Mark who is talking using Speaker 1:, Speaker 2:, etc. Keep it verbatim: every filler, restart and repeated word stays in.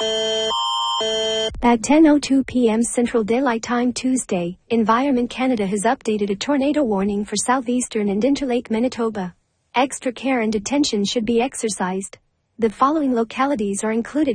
Speaker 1: At ten oh two p m Central Daylight Time Tuesday, Environment Canada has updated a tornado warning for southeastern and Interlake Manitoba. Extra care and attention should be exercised. The following localities are included